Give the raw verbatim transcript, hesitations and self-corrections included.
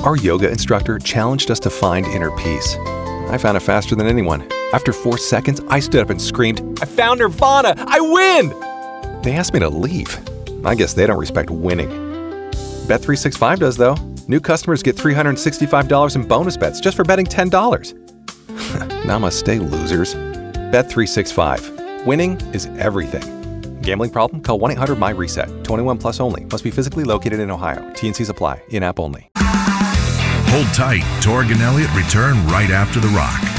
Our yoga instructor challenged us to find inner peace. I found it faster than anyone. After four seconds, I stood up and screamed, "I found Nirvana! I win!" They asked me to leave. I guess they don't respect winning. Bet three sixty-five does, though. New customers get three hundred sixty-five dollars in bonus bets just for betting ten dollars. Namaste, losers. Bet three sixty-five. Winning is everything. Gambling problem? Call one eight hundred M Y reset. twenty-one plus only. Must be physically located in Ohio. T N Cs apply. In-app only. Hold tight. Torg and Elliott return right after The Rock.